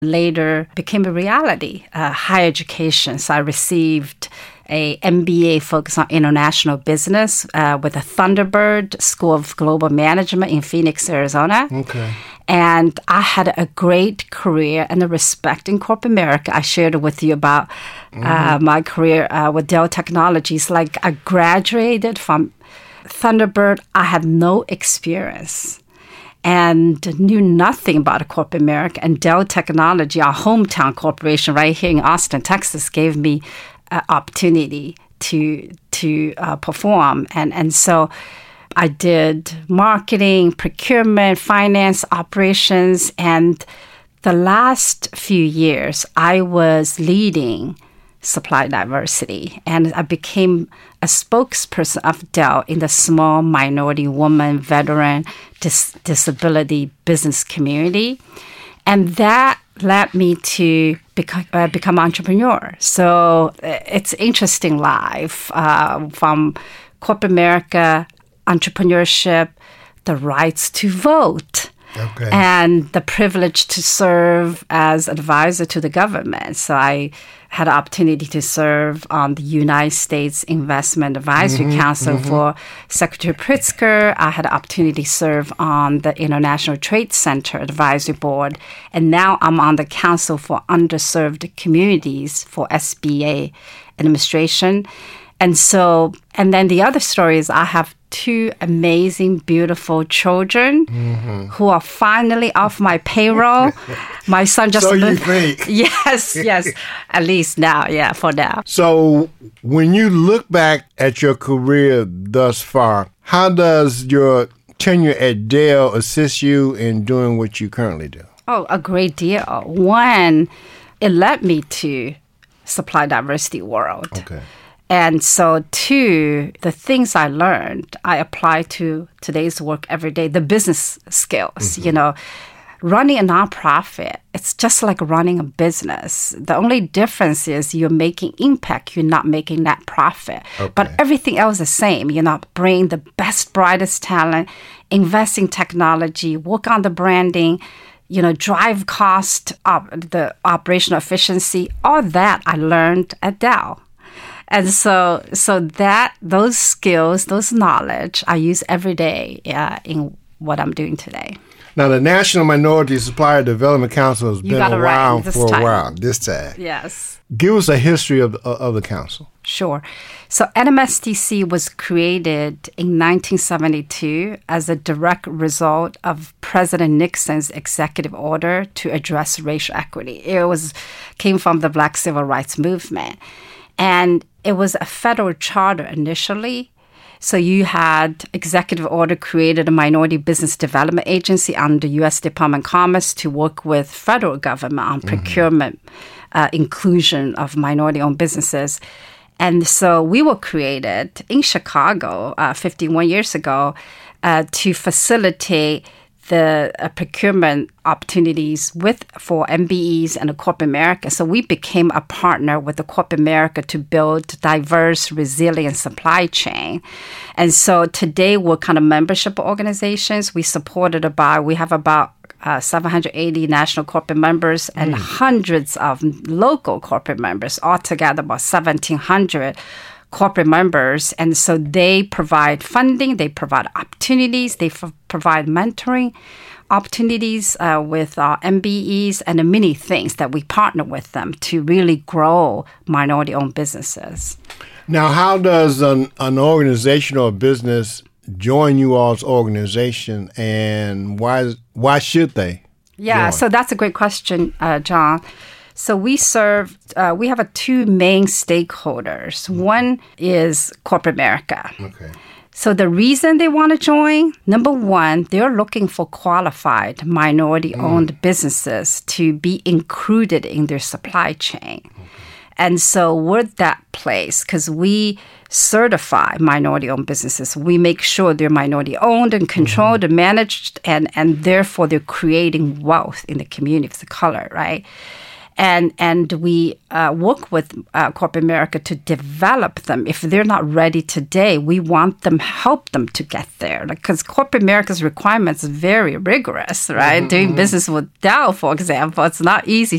later became a reality, higher education. So I received a MBA focused on international business with the Thunderbird School of Global Management in Phoenix, Arizona. Okay. And I had a great career and a respect in corporate America. I shared with you about my career with Dell Technologies. Like I graduated from Thunderbird. I had no experience and knew nothing about corporate America. And Dell Technology, our hometown corporation right here in Austin, Texas, gave me an opportunity to perform. And so I did marketing, procurement, finance, operations. And the last few years, I was leading supply diversity. And I became a spokesperson of Dell in the small minority woman, veteran, disability business community. And that led me to become entrepreneur. So it's interesting life from corporate America, entrepreneurship, the rights to vote. Okay. And the privilege to serve as advisor to the government. So I had an opportunity to serve on the United States Investment Advisory Council for Secretary Pritzker. I had an opportunity to serve on the International Trade Center Advisory Board. And now I'm on the Council for Underserved Communities for SBA administration. And then the other story is I have two amazing, beautiful children who are finally off my payroll. My son just So you think? Yes, at least now, for now. So when you look back at your career thus far, how does your tenure at Dell assist you in doing what you currently do? Oh, a great deal. One, it led me to supply diversity world. Okay. And so, two, the things I learned, I apply to today's work every day, the business skills, running a nonprofit, it's just like running a business. The only difference is you're making impact, you're not making net profit. Okay. But everything else is the same. Bring the best, brightest talent, invest in technology, work on the branding, drive cost, the operational efficiency. All that I learned at Dell. And so those skills, those knowledge, I use every day in what I'm doing today. Now, the National Minority Supplier Development Council has been around for a while this time. Yes. Give us a history of the council. Sure. So NMSDC was created in 1972 as a direct result of President Nixon's executive order to address racial equity. It came from the Black Civil Rights Movement. And it was a federal charter initially. So you had executive order created a minority business development agency under U.S. Department of Commerce to work with federal government on procurement, inclusion of minority-owned businesses. And so we were created in Chicago 51 years ago to facilitate the procurement opportunities for MBEs and the corporate America. So we became a partner with the corporate America to build diverse, resilient supply chain. And so today we're kind of membership organizations. We have about 780 national corporate members and hundreds of local corporate members, altogether about 1,700 corporate members. And so they provide funding, they provide opportunities, they provide mentoring opportunities with MBEs and many things that we partner with them to really grow minority-owned businesses. Now, how does an organization or a business join you all's organization, and why should they? Yeah, join? So that's a great question, John. So we have two main stakeholders. One is corporate America. Okay. So the reason they want to join, number one, they're looking for qualified minority-owned businesses to be included in their supply chain. Okay. And so we're that place because we certify minority-owned businesses. We make sure they're minority-owned and controlled and managed, and therefore they're creating wealth in the community of the color, right? And we work with corporate America to develop them. If they're not ready today, we want them, help them to get there. Because corporate America's requirements are very rigorous, right? Doing business with Dell, for example, it's not easy